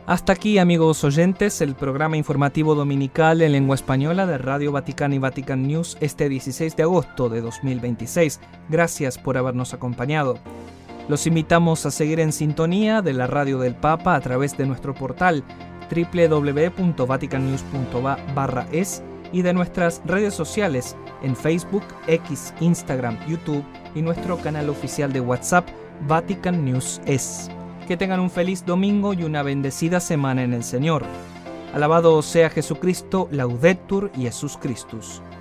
Hasta aquí, amigos oyentes, el programa informativo dominical en lengua española de Radio Vaticana y Vatican News este 16 de agosto de 2026. Gracias por habernos acompañado. Los invitamos a seguir en sintonía de la Radio del Papa a través de nuestro portal www.vaticannews.va/es y de nuestras redes sociales en Facebook, X, Instagram, YouTube y nuestro canal oficial de WhatsApp Vatican News Es. Que tengan un feliz domingo y una bendecida semana en el Señor. Alabado sea Jesucristo, Laudetur Jesus Christus.